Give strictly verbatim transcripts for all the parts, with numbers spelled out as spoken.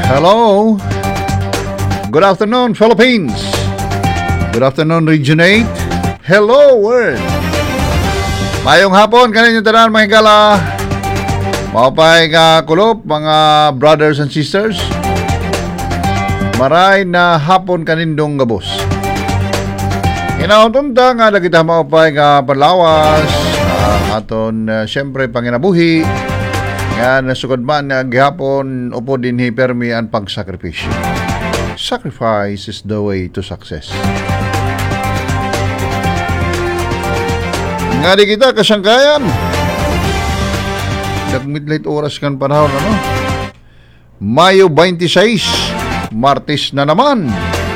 Hello. Good afternoon, Philippines. Good afternoon, Region eight. Hello, world. Mayong hapon, kanin yung tanan, mga higala. Mapay ka kulop, mga brothers and sisters. Maray na hapon kanindong gabos. Inauntunta nga na kita mapay ka panlawas. Uh, aton, uh, siyempre, panginabuhi. Nga nasugod man nga gihapon upo din hipermi ang pagsakripisyo. Sacrifice is the way to success. Nga di kita kasangkayan. Nag-midnight oras kan panahon, ano? Mayo twenty-six, Martes na naman.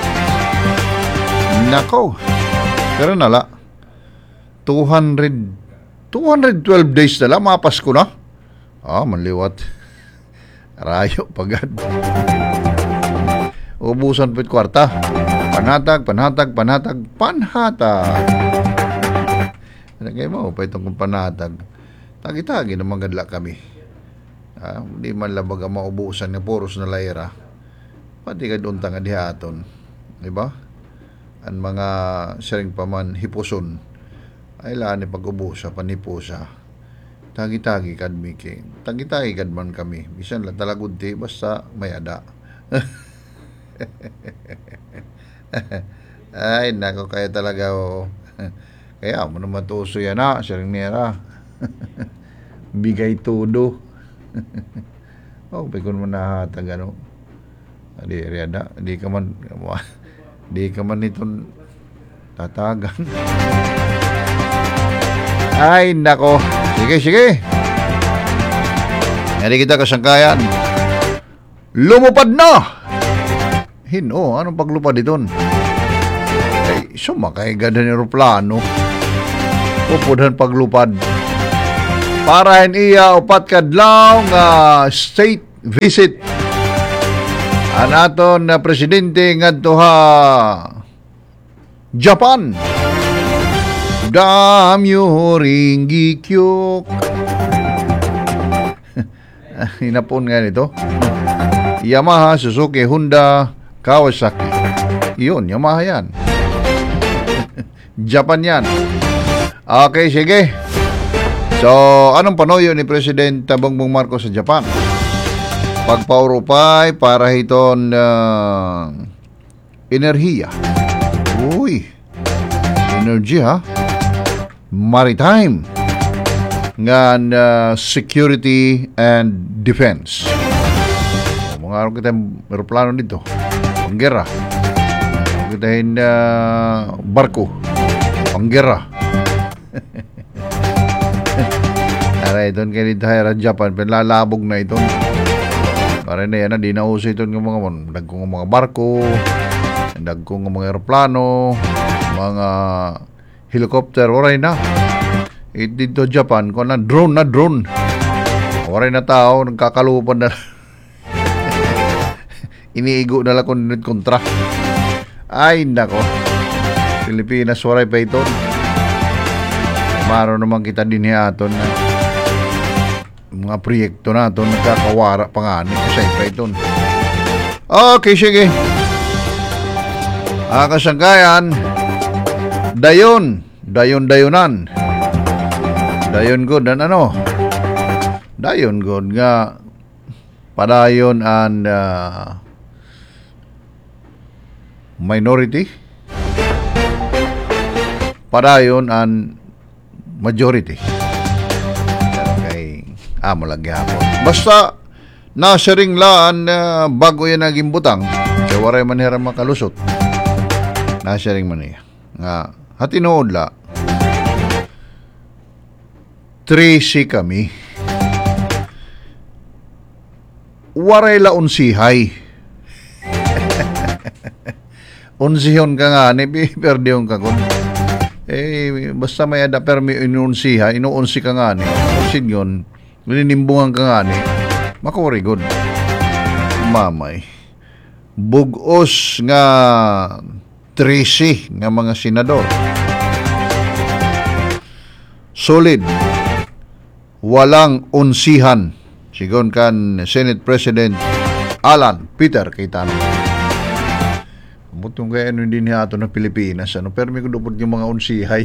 Nako. Pero nala. two hundred, two hundred twelve days na lang, mapas ko na. Ah, manliwat. Rayo, pagad. Ubusan pit kwarta. Panhatag, panhatag, panhatag, panhatag. Ano kayo mo? Pa itong panhatag. Tagi-tagi na magadla kami. Ah, hindi man labag ang maubusan ng poros na layra. Pati ka doon tanga dihaton. Diba? Ang mga siring paman hipuson. Ay laan ni pag-ubusa, panipusa. Tagi-tagi kad Miki. Tagi-tagi kad man kami. Bisan lang talagudti basta may ada. Ay, nako kaya talaga oh. Kaya mo naman tuso yan na, siring nera. Bigay todo. Oh, pikon mo na hatag ano. Di riada, di ka man di ka man itong tatagan. Ay, nako. Sige, sige. Hindi kita kasangkayan. Lumupad na! Hino, anong paglupad ito? Ay, sumakay ganda ng aeroplano. Upudhan paglupad. Para iya upat kadlaw nga state visit. Ang aton na presidente ngadto ha Japan. Damyo ringi kyok. Hinapon nga nito. Yamaha, Suzuki, Honda, Kawasaki. Yun, Yamaha yan. Japan yan. Okay, sige. So, anong panoyo ni President Bongbong Marcos sa Japan? Pagpaurupay para hiton uh, enerhiya. Uy, energy ha? Maritime nga uh, security and defense. Mga araw kita aeroplano dito, panggera. Kita yung uh, barko, panggera. Aray, ito kayo dito sa Japan, pinlalabog na ito. Para na yan, di na uso ito ng mga dagkong mga barko, dagkong mga aeroplano, mga helicopter, oray na. It dito Japan, kung na drone na drone. Oray na tao, nagkakalupan na. Iniigo na lang kung kontra. Ay, nako. Pilipinas, oray pa ito. Maro naman kita din hiaton na mga proyekto na ito, nagkakawara pa nga ni kasi pa ito. Okay, sige. Ah, kasangkayan. Dayon, dayon-dayonan. Dayon good and ano? Dayon good nga padayon and uh, minority. Padayon and majority. Okay, amo lagi hapon. Basta nasaring laan uh, bago yan naging butang. Kaya waray manira makalusot. Nasaring man niya. Nga hatinood la Tracy kami waray la unsihay. Unsihon ka nga ni perde yung kakon eh basta may ada permi inunsiha inuunsi ka nga ni sin yun ninimbungan ka nga ni makurigod mamay bugos nga Tracy nga mga senador solid walang unsihan sigon kan Senate President Alan Peter Cayetano. Butong kaya ano hindi niya ato na Pilipinas, ano, pero may kudupot yung mga unsihay.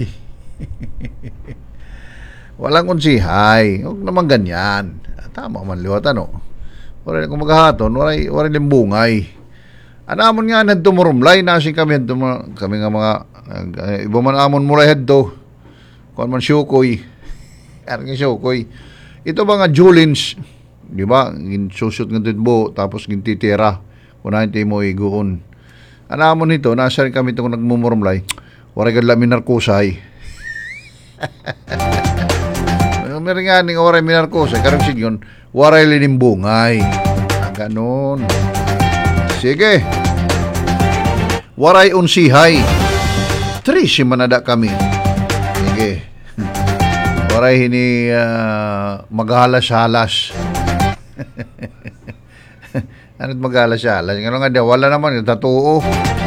Walang unsihay, huwag naman ganyan. Tama man liwat, ano. Wala kung maghahaton, wala, wala limbungay. Anamon nga na tumurumlay, nasin kami, kami nga mga, uh, iba man amon mulay hadto, kung man syukoy, karang syukoy. Ito mga Julins, di ba, ginsusot ng titbo, tapos gintitira, kunahin tayo mo iguon. Anamon nito, nasa rin kami itong nagmumurumlay, waray kadla minarkusay. Meron nga ning waray minarkusay, karang sigyon, waray linimbungay. Ah, ganon. Sige. Waray unsihay. Trisi manada kami. Sige. Waray hini uh, maghalas-halas. Ano't maghalas-halas? Ngano nga daw, wala naman, tatuo.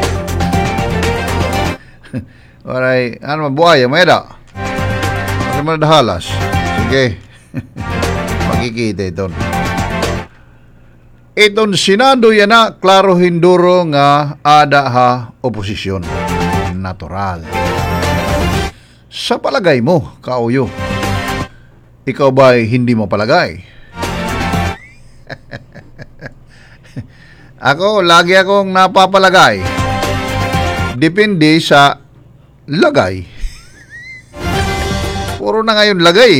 Waray, ano mabuhay, may da. Ano man halas? Sige. Makikita ito. Itong Senado yan na, klaro hinduro nga ada ha oposisyon. Natural. Sa palagay mo, kauyo, ikaw ba'y hindi mo palagay? Ako, lagi akong napapalagay. Depende sa lagay. Puro na ngayon lagay.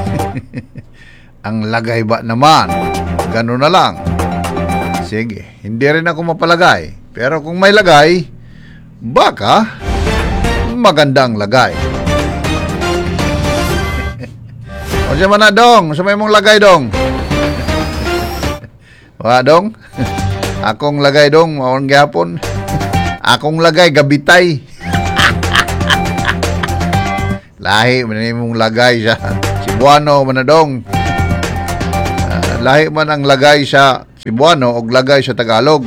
Ang lagay ba naman? Ganun na lang. Sige, hindi rin ako mapalagay. Pero kung may lagay, baka magandang lagay. O siya man na, dong. Sa may mong lagay, dong. Wala, dong. Akong lagay, dong. Mawang gyapon. Akong lagay, gabitay. Lahi, man mong lagay sa Cebuano, man na, dong. Uh, lahi man ang lagay sa Cebuano o lagay sa Tagalog.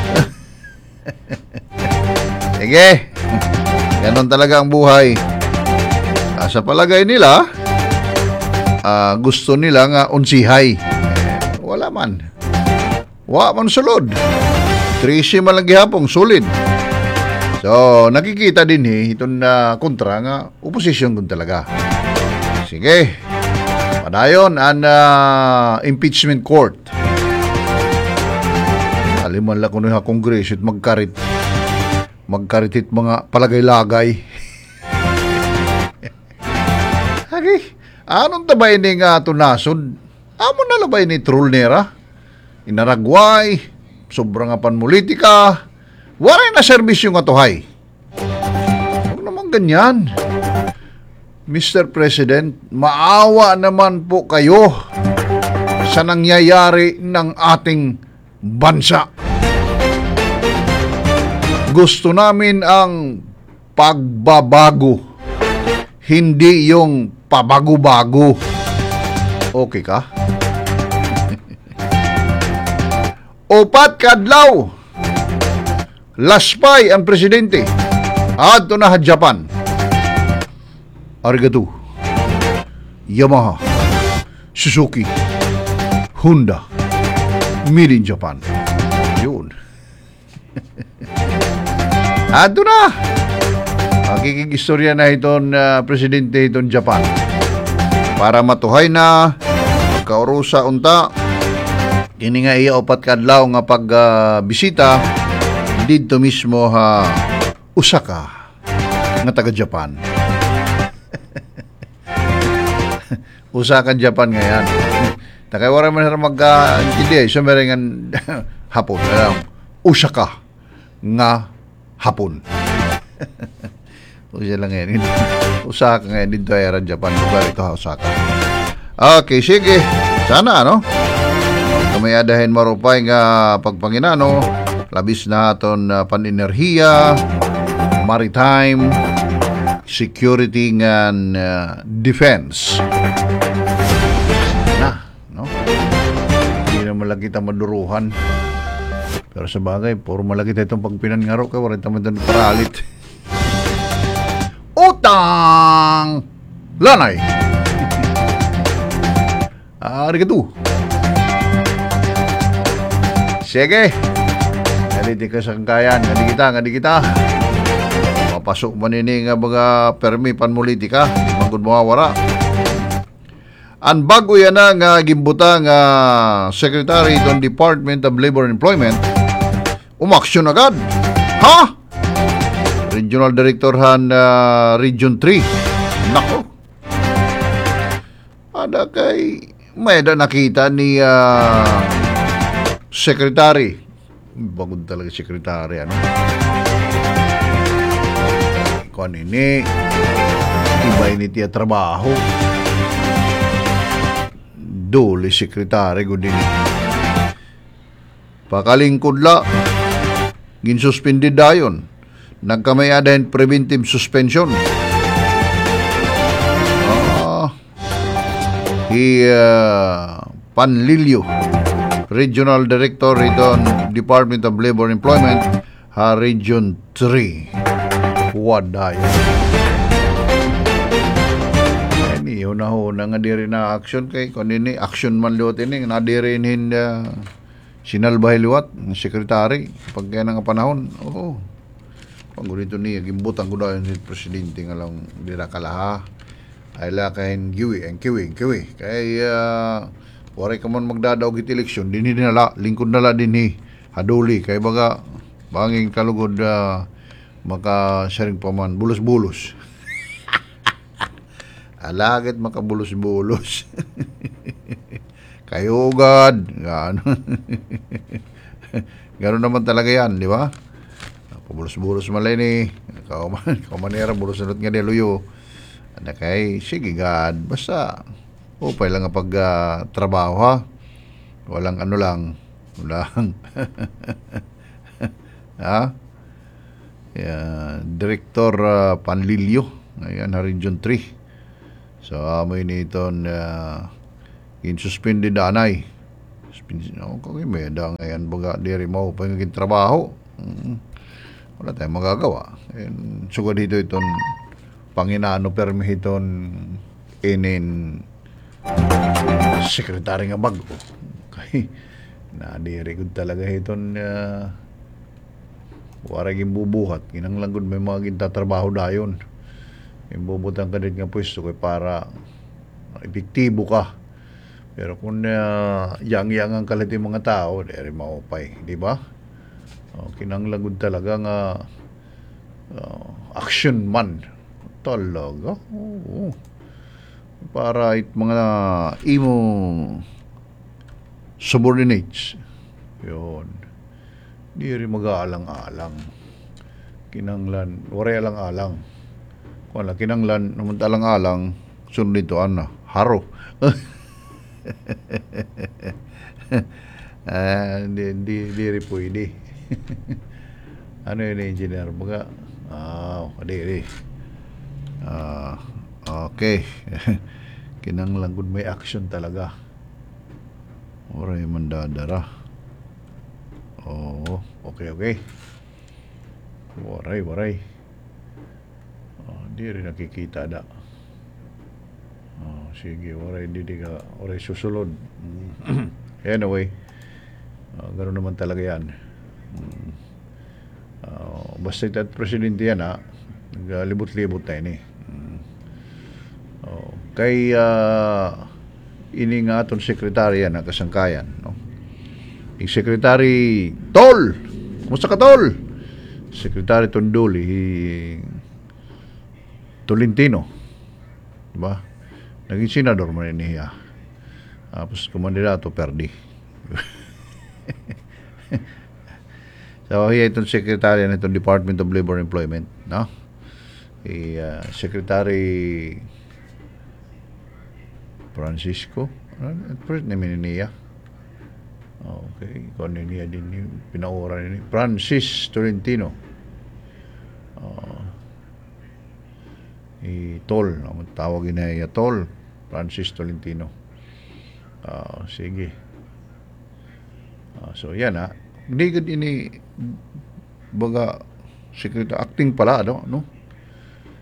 Sige. Ganon talaga ang buhay. Uh, sa palagay nila, uh, gusto nila nga unsihay. Wala man. Wa man sulod. Trisi man lagi hapong sulid. So, nakikita din eh, itong uh, kontra nga, oposisyon kun talaga. Sige. Padayon, ang uh, impeachment court. Aliman lang ko na kongreso at magkarit. Magkaritit mga palagay-lagay. Hagi, anong tabay ni nga tunasod? Amo na labay ni troll nera? Inaragway, sobrang apan politika, waray na serbisyo nga tuhay. Huwag naman ganyan. Mister President, maawa naman po kayo sa nangyayari ng ating bansa. Gusto namin ang pagbabago, hindi yung pabago-bago. Okay ka? Upat kadlaw. Laspay ang presidente. Adto na ha Japan. Arigato. Yamaha, Suzuki, Honda, made in Japan. Yun. Adto na. Makikigistorya na itong uh, presidente itong Japan. Para matuhay na magkaurusa unta. Kini nga iya upat kadlaw nga pagbisita uh, didto mismo ha Osaka nga taga Japan. Osaka Japan nga yan. Takay wala man na magka-intindi. So merengan hapon. Osaka nga hapon. O siya lang yan. Osaka nga yan. Dito ay Japan. Lugar ito ha Osaka. Okay, sige. Sana ano? Kami adahin marupay nga pagpanginano. Labis na aton uh, pan-enerhiya, maritime, security nga uh, defense. Na, no? Hindi naman lang kita maduruhan. Pero sa bagay, puro malaki tayo itong pagpinangaro ka, warin taman itong paralit. Utang! Lanay! Arigato! Sige. Naliti ka sa kangkayan. Ngadi kita, ngadi kita. Mapasok man ini nga mga permi panmulitika. Magod mawawara. Ang bago yan na nga gimbuta nga Secretary itong Department of Labor and Employment, umaksyon agad. Ha? Regional Director han uh, Region three. Nako. Ada kay may da nakita ni uh, Secretary. Bagod talaga Secretary ano. Kuan ini iba ini tiya trabaho. Dole Secretary gud ini. Pakalingkod la ginsuspended dayon. Nagkamay adahin preventive suspension. Ah, si uh, Panlilio, Regional Director iton Department of Labor and Employment, ha Region three. Waday. Ini una-una nga diri na action kay kun ini action man liwat ini na diri hin uh, sinalbahay liwat ng sekretary pag kaya nga panahon. Oo. Pag ganito niya, gimbutang ko daw yung presidente nga lang dira kalaha. Ay lakahin giwi, ang kiwi, kiwi. Kaya, uh, waray ka man magdadaw git eleksyon, din nala, lingkod nala din ni Haduli. Kaya baga, banging kalugod, uh, makasaring pa man, bulos-bulos. Alagit makabulos-bulos. Kayo agad. Gano'n. Gano'n naman talaga yan, di ba? Pabulos-bulos malay ni kauman, kaumanera bulos na nga niluyo. Ano kay, sige God, basta upay lang ang pag uh, trabaho ha. Walang ano lang, walang ha? Yeah, Director uh, Panlilio, ayan na Region three. So amoy nito uh, in-suspended anay. Suspended, no, kung may da ngayon baga diri mo pa yung trabaho. Hmm. Wala tayong magagawa. And, sugod dito itong Panginaano permihiton inin sekretary nga bago. Kay nadiri gud talaga itong uh, warag imbubuhat. Kinanglanggod may mga gintatrabaho dayon. Imbubutan ka din nga pwesto kay para epektibo ka. Pero kung uh, yang-yang ang kalit yung mga tao, diri maupay, di ba? Oh, kinanglagod talaga nga uh, action man talaga. Oo. Para it mga imo subordinates yun di rin mag-aalang-alang kinanglan waray alang-alang kung ala kinanglan naman alang-alang sunod nito ano haro. Ah, di di di rin pwede. Ano yun engineer mga ah uh, di di ah uh, okay. Kinanglan gud may action talaga oray man dadara. Oh okay okay waray waray oh, di rin nakikita da. Oh sige waray di di ka oray susulod. Anyway uh, ganoon naman talaga yan. Uh, basta ito at presidente yan ha naglibot-libot tayo ni um, uh, kay uh, ini nga atong sekretary yan na kasangkayan no? Yung sekretary Tol kumusta ka Tol? Sekretary Tondoli Tolentino diba? Naging senador man niya tapos kumandidato perdi. So, hiya itong secretary ng itong Department of Labor and Employment, no? Si uh, Secretary Francisco, ano first name niya? Okay, kung niya din yung pinaura niya. Francis Tolentino. Uh, i Tol, no? Tawagin na niya Tol, Francis Tolentino. Uh, sige. Uh, so, yan ha. Hindi gud ini baga secretary acting pala ano no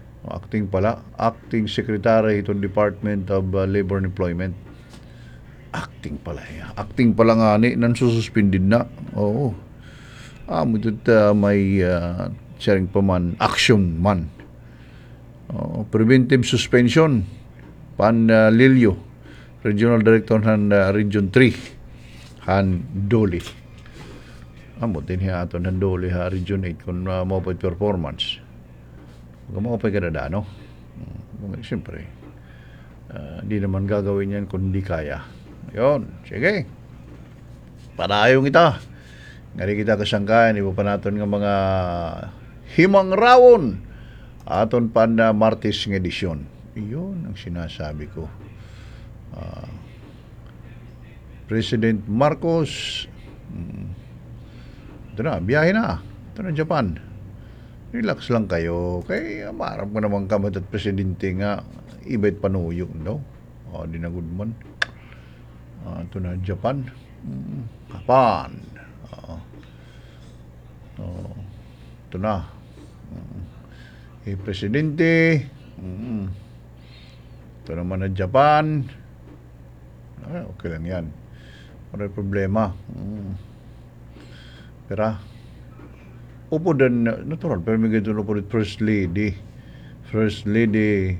acting pala acting secretary itong Department of uh, Labor and Employment Acting pala. eh. Acting pala nga ni, nan sususpended na. Oo. Ah, mo uh, may uh, sharing pa man, action man. Oo, preventive suspension. Pan uh, Lilio, Regional Director ng uh, Region three, Han Doli. Amo din hiya ato ng Doli ha, Region eight, kung uh, mapag performance. Kung mapag ka na no? Hmm, siyempre, uh, di naman gagawin yan kung di kaya. Yun, sige. Padayong ita. Ngari kita kasangkayan, iba pa natin ng mga himang rawon. Aton pa na Martes ng edisyon. Iyon ang sinasabi ko. Uh, President Marcos, um, ito na, biyahe na. Ito na, Japan. Relax lang kayo. Kaya marap ko naman kamat at presidente nga, ibait panuyo, no? O, di na good man. Uh, ito na, Japan. Um, Japan. Uh, uh, ito na. Uh, eh, presidente. Um, ito naman na Japan. Ah, okay lang yan. Wala problema. Um, pero, upo din, natural, pero may ganito na po rin, First Lady. First Lady.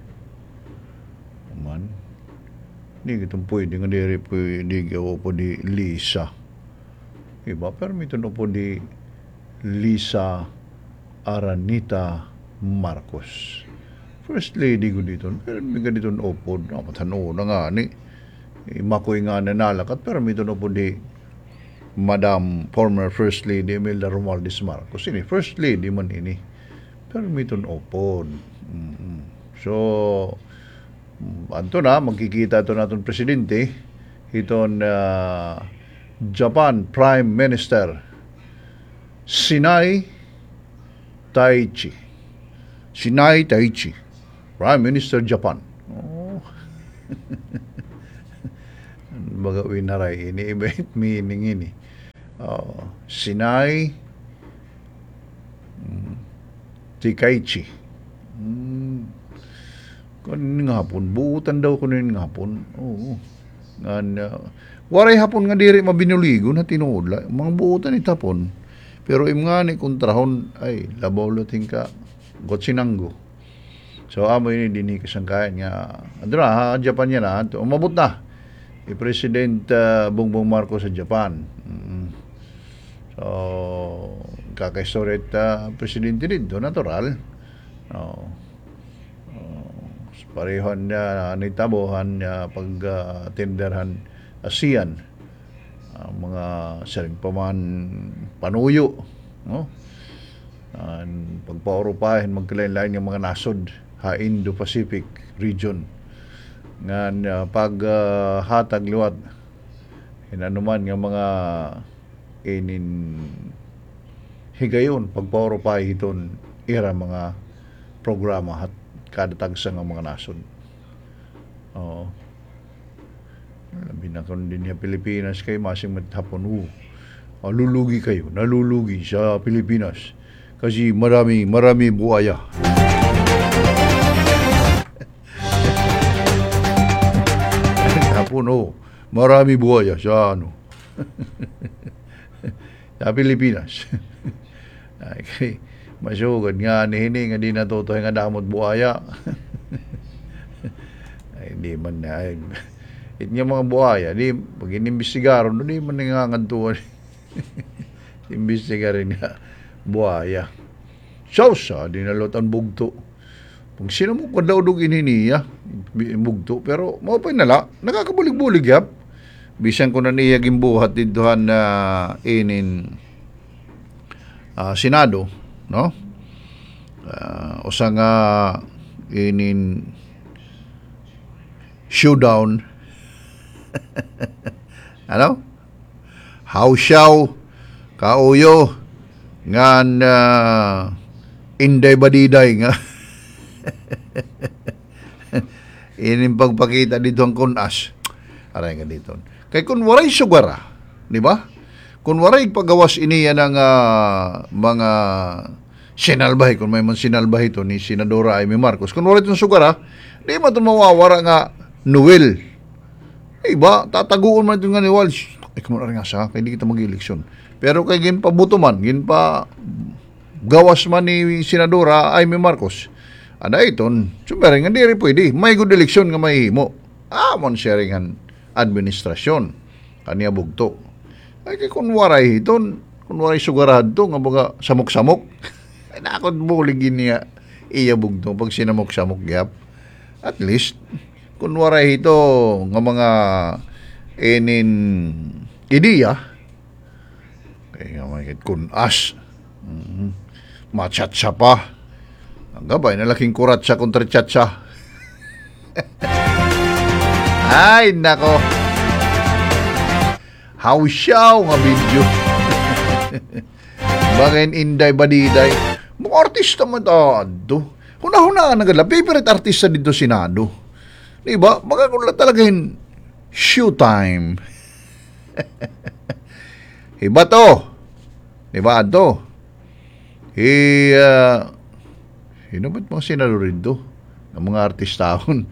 Man. Hindi kitong pwede nga diri pwede gawa po di Lisa. Iba, pero may tuno po di Lisa Aranita Marcos. First Lady ko dito. Pero may ganito na upo. Napatano na nga ni. Makoy nga nanalakat. Pero may tuno po di Madam former First Lady Imelda Romualdez Marcos. Ini First Lady man ini. Pero may tuno upo. Mm-hmm. So, anto na, magkikita ito natin presidente, iton uh, Japan Prime Minister Sinai Taichi. Sinai Taichi, Prime Minister Japan. Oh. Baga winaray, ini-event meaning ini. Oh, Sinai um, Tikaichi. Hmm. Kanin nga hapon, buutan daw ko nin nga hapon. Oo. Nga, uh, waray hapon nga diri mabinuligo na tinuod. Mga buutan itapon. Pero im nga ni kontrahon, ay, labaw luting ka, gotsinanggo. So, amo yun din kasangkayan nga, adra ha, Japan yan ha, umabot na. E, President uh, Bongbong Marcos sa Japan. Mm. So, kakaistorit uh, presidente dito, natural. Oo. Parehon na uh, nitabohan uh, pag-tenderhan uh, ASEAN uh, mga saring paman panuyo no? Uh, pagpaurupahin magkalain-lain ng mga nasod ha Indo-Pacific region nga uh, pag uh, hatag liwat inanuman ng mga inin higayon pagpaurupahin iton ira mga programa at kada tagsa ng mga nasod. Oo. Binakon din niya Pilipinas kay masing mathapon. Oo. Oh, lulugi kayo. Nalulugi sa Pilipinas. Kasi marami, marami buaya. Hapon, oh. Marami buaya sa ano. Sa Pilipinas. Okay. Masugod nga nihini nga di natutoy nga damot buhaya. Ay di man na ay it nga mga buhaya di pag inimbestigaron di man nangangantuan. Imbestigarin nga buhaya. So sa di nalutan bugto. Pag sino mo kadaudog ininiya bugto pero mao pa nala nakakabulig-bulig yap. Bisan ko na niya gimbuhat didtohan na uh, inin uh, Senado. No? Uh, usa nga inin showdown ano? Hausyaw kauyo ngan uh, inday badiday nga inin pagpakita dito ang kunas aray nga dito kay kun waray sugara di ba? Kun waray pagawas iniya ng uh, mga sinalbahay, kung may man sinalbahay ito ni Senadora Amy Marcos. Kung waray itong sugara, di mo itong mawawara nga Noel Iba, tataguon man ito nga ni Walsh. Ay, kumara nga sa, kaya di kita mag-eleksyon. Pero kay gin pa buto man, gin pa gawas man ni Senadora Amy Marcos. Ada iton, sumere nga di rin pwede. May good eleksyon nga may himo. Amon sharingan administrasyon. Kaniya bugto. Ay, kay kung waray iton, kung waray sugarad to, nga baga samok-samok. Ay, nakot buligin niya iya bugto pag sinamok-samok gyap. At least, kung waray ito nga mga enin ideya, kaya nga may kun as, mm-hmm. Machatsa pa. Ang gabay na laking kurat siya kontra chatsa. Ay, nako. Hawsyaw nga video. Bagayin inday badiday. Mga artista man ito. Huna-huna nga nagala. Favorite artista dito Senado. Diba? Baka kung talagahin showtime. Iba to. Diba ito? Eh, uh, sino ba't mga senador rin ng mga artistahon?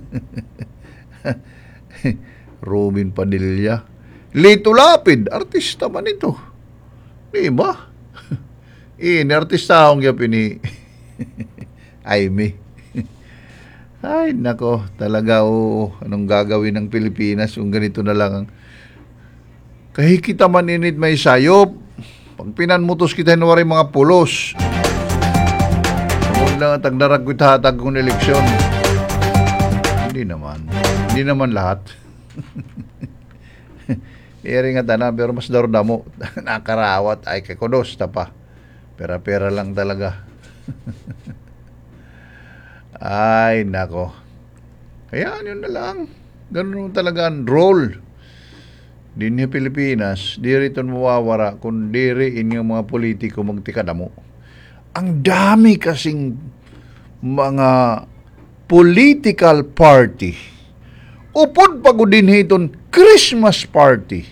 Robin Padilla. Lito Lapid, artista man ito. Diba? Eh, artistahon kaya pini Aimee. Ay, nako, talaga o, anong gagawin ng Pilipinas kung ganito na lang ang kahit kita man init may sayop, pag pinanmutos kita hinuwari mga pulos. Huwag lang at agdarag ko itatag kong eleksyon. Hindi naman. Hindi naman lahat. Iyari nga tana, pero mas dardamo. Nakarawat, ay kakudos, tapa. Pera-pera lang talaga. Ay, nako. Kaya yun na lang. Ganun talaga ang role. Di niya Pilipinas, di rito mawawara kung di rin inyong mga politiko magtikadamo. Ang dami kasing mga political party. Upod pagudin hiton Christmas party.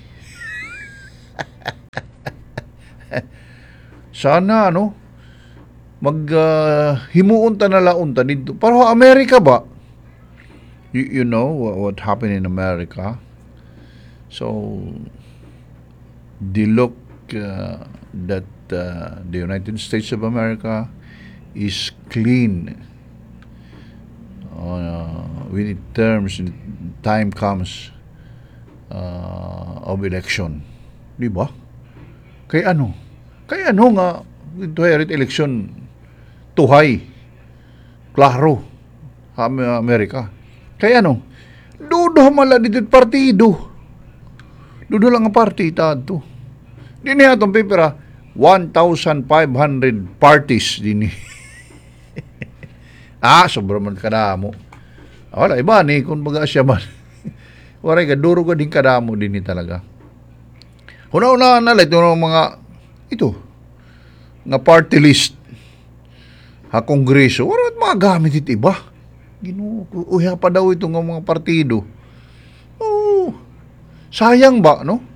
Sana, ano, mag uh, himuunta na launta dito. Pero Amerika ba? You, you know what, what happened in America? So, they look uh, that uh, the United States of America is clean uh, when it terms, time comes uh, of election. Di ba? Kaya ano? Kaya ano nga, ito ay election tuhay, klaro, Amerika. Kaya ano? Dudo mala dito partido. Dudo lang ang partita ito. Di niya itong pipira, one thousand five hundred parties din ni. Ah, sobrang man kadamo. Wala, iba ni, kung baga siya man. Waray ka, duro ka din kadamo din ni talaga. Una-una na, ito ng mga, ito, nga party list, ha, kongreso, wala mga gamit ito iba. Gino, uya pa daw ito ng mga partido. Oh, sayang ba, no?